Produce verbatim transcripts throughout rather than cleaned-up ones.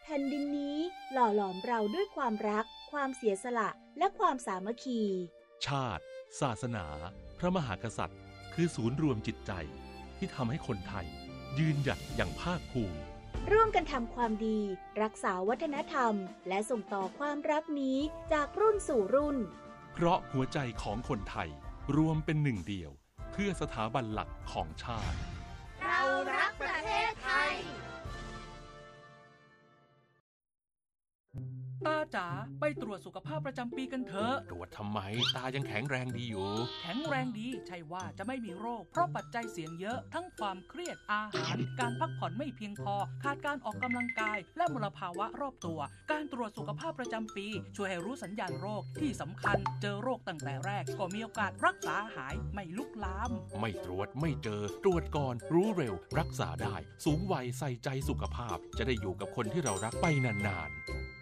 แผ่นดินนี้หล่อหลอมเราด้วยความรักความเสียสละและความสามัคคีชาติศาสนาพระมหากษัตริย์คือศูนย์รวมจิตใจที่ทำให้คนไทยยืนหยัดอย่างภาคภูมิร่วมกันทำความดีรักษาวัฒนธรรมและส่งต่อความรักนี้จากรุ่นสู่รุ่นเพราะหัวใจของคนไทยรวมเป็นหนึ่งเดียวเพื่อสถาบันหลักของชาติเรารักประเทศไทยตาจ๋าไปตรวจสุขภาพประจำปีกันเถอะตรวจทำไมตายังแข็งแรงดีอยู่แข็งแรงดีใช่ว่าจะไม่มีโรคเพราะปัจจัยเสี่ยงเยอะทั้งความเครียดอาหารการพักผ่อนไม่เพียงพอขาดการออกกำลังกายและมลภาวะรอบตัวการตรวจสุขภาพประจำปีช่วยให้รู้สัญญาณโรคที่สำคัญเจอโรคตั้งแต่แรกก็มีโอกาสรักษาหายไม่ลุกลามไม่ตรวจไม่เจอตรวจก่อนรู้เร็วรักษาได้สูงวัยใส่ใจสุขภาพจะได้อยู่กับคนที่เรารักไปนานๆ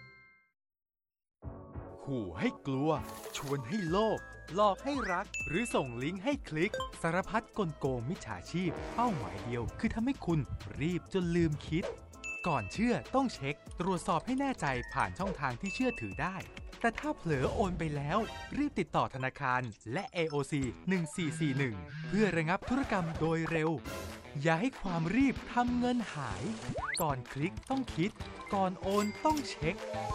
ขู่ให้กลัวชวนให้โลภหลอกให้รักหรือส่งลิงก์ให้คลิกสารพัดกลโกงมิจฉาชีพเป้าหมายเดียวคือทำให้คุณรีบจนลืมคิดก่อนเชื่อต้องเช็คตรวจสอบให้แน่ใจผ่านช่องทางที่เชื่อถือได้แต่ถ้าเผลอโอนไปแล้วรีบติดต่อธนาคารและ เอ โอ ซี หนึ่งสี่สี่หนึ่งเพื่อระงับธุรกรรมโดยเร็วอย่าให้ความรีบทำเงินหายก่อนคลิกต้องคิดก่อนโอนต้องเช็ค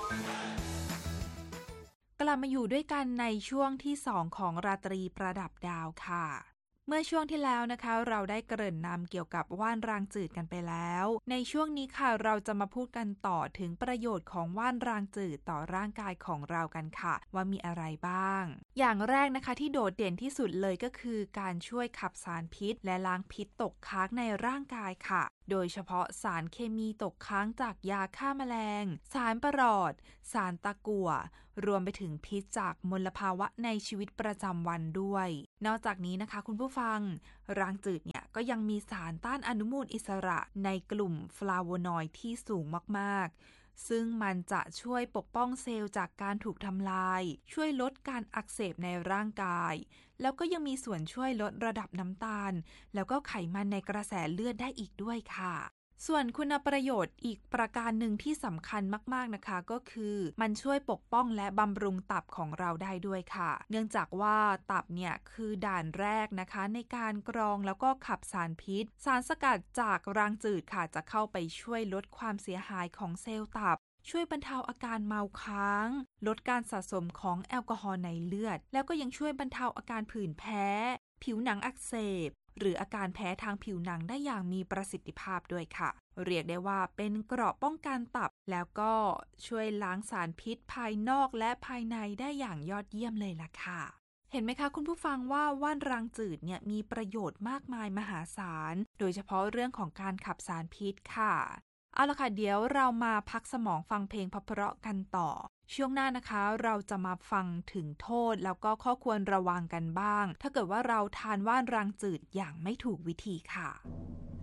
กลับมาอยู่ด้วยกันในช่วงที่สองของราตรีประดับดาวค่ะเมื่อช่วงที่แล้วนะคะเราได้เกริ่นนำเกี่ยวกับว่านรางจืดกันไปแล้วในช่วงนี้ค่ะเราจะมาพูดกันต่อถึงประโยชน์ของว่านรางจืดต่อร่างกายของเรากันค่ะว่ามีอะไรบ้างอย่างแรกนะคะที่โดดเด่นที่สุดเลยก็คือการช่วยขับสารพิษและล้างพิษตกค้างในร่างกายค่ะโดยเฉพาะสารเคมีตกค้างจากยาฆ่าแมลงสารประหลอดสารตะกั่วรวมไปถึงพิษจากมลภาวะในชีวิตประจำวันด้วยนอกจากนี้นะคะคุณผู้ฟังรางจืดเนี่ยก็ยังมีสารต้านอนุมูลอิสระในกลุ่มฟลาโวนอยด์ที่สูงมากๆซึ่งมันจะช่วยปกป้องเซลล์จากการถูกทำลายช่วยลดการอักเสบในร่างกายแล้วก็ยังมีส่วนช่วยลดระดับน้ำตาลแล้วก็ไขมันในกระแสเลือดได้อีกด้วยค่ะส่วนคุณประโยชน์อีกประการหนึ่งที่สำคัญมากๆนะคะก็คือมันช่วยปกป้องและบำรุงตับของเราได้ด้วยค่ะเนื่องจากว่าตับเนี่ยคือด่านแรกนะคะในการกรองแล้วก็ขับสารพิษสารสกัดจากรางจืดค่ะจะเข้าไปช่วยลดความเสียหายของเซลล์ตับช่วยบรรเทาอาการเมาค้างลดการสะสมของแอลกอฮอล์ในเลือดแล้วก็ยังช่วยบรรเทาอาการผื่นแพ้ผิวหนังอักเสบหรืออาการแพ้ทางผิวหนังได้อย่างมีประสิทธิภาพด้วยค่ะเรียกได้ว่าเป็นเกราะป้องกันตับแล้วก็ช่วยล้างสารพิษภายนอกและภายในได้อย่างยอดเยี่ยมเลยล่ะค่ะเห็นไหมคะคุณผู้ฟังว่าว่านรางจืดเนี่ยมีประโยชน์มากมายมหาศาลโดยเฉพาะเรื่องของการขับสารพิษค่ะเอาล่ะค่ะเดี๋ยวเรามาพักสมองฟังเพลงเพราะๆกันต่อช่วงหน้านะคะเราจะมาฟังถึงโทษแล้วก็ข้อควรระวังกันบ้างถ้าเกิดว่าเราทานว่านรางจืดอย่างไม่ถูกวิธีค่ะ